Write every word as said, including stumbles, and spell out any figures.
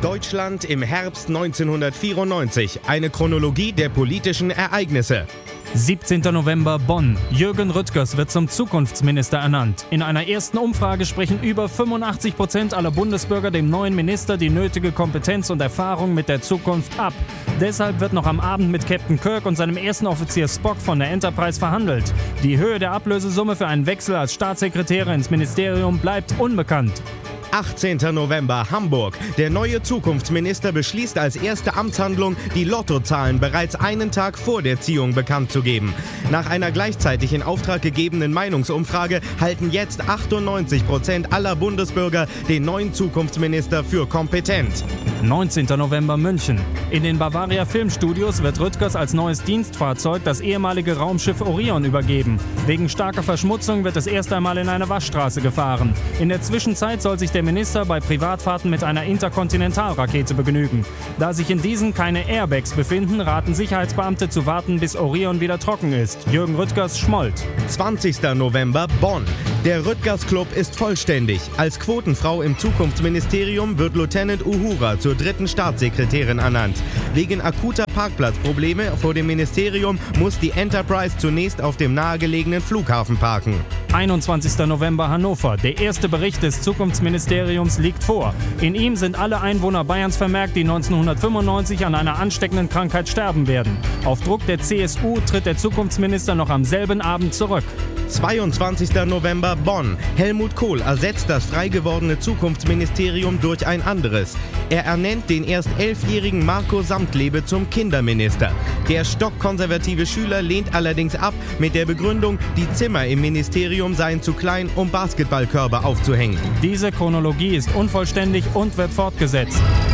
Deutschland im Herbst neunzehnhundertvierundneunzig. Eine Chronologie der politischen Ereignisse. siebzehnter November, Bonn. Jürgen Rüttgers wird zum Zukunftsminister ernannt. In einer ersten Umfrage sprechen über fünfundachtzig Prozent aller Bundesbürger dem neuen Minister die nötige Kompetenz und Erfahrung mit der Zukunft ab. Deshalb wird noch am Abend mit Captain Kirk und seinem ersten Offizier Spock von der Enterprise verhandelt. Die Höhe der Ablösesumme für einen Wechsel als Staatssekretär ins Ministerium bleibt unbekannt. achtzehnter November, Hamburg. Der neue Zukunftsminister beschließt als erste Amtshandlung, die Lottozahlen bereits einen Tag vor der Ziehung bekannt zu geben. Nach einer gleichzeitig in Auftrag gegebenen Meinungsumfrage halten jetzt achtundneunzig Prozent aller Bundesbürger den neuen Zukunftsminister für kompetent. neunzehnter November, München. In den Bavaria Filmstudios wird Rüttgers als neues Dienstfahrzeug das ehemalige Raumschiff Orion übergeben. Wegen starker Verschmutzung wird es erst einmal in eine Waschstraße gefahren. In der Zwischenzeit soll sich der Minister bei Privatfahrten mit einer Interkontinentalrakete begnügen. Da sich in diesen keine Airbags befinden, raten Sicherheitsbeamte zu warten, bis Orion wieder trocken ist. Jürgen Rüttgers schmollt. zwanzigster November, Bonn. Der Rüttgers Club ist vollständig. Als Quotenfrau im Zukunftsministerium wird Lieutenant Uhura zur dritten Staatssekretärin ernannt. Wegen akuter Parkplatzprobleme vor dem Ministerium muss die Enterprise zunächst auf dem nahegelegenen Flughafen parken. einundzwanzigster November, Hannover. Der erste Bericht des Zukunftsministeriums liegt vor. In ihm sind alle Einwohner Bayerns vermerkt, die neunzehnhundertfünfundneunzig an einer ansteckenden Krankheit sterben werden. Auf Druck der C S U tritt der Zukunftsminister noch am selben Abend zurück. zweiundzwanzigster November, Bonn. Helmut Kohl ersetzt das frei gewordene Zukunftsministerium durch ein anderes. Er ernennt den erst elfjährigen Marco Samtlebe zum Kinderminister. Der stockkonservative Schüler lehnt allerdings ab mit der Begründung, die Zimmer im Ministerium seien zu klein, um Basketballkörbe aufzuhängen. Diese Chronologie ist unvollständig und wird fortgesetzt.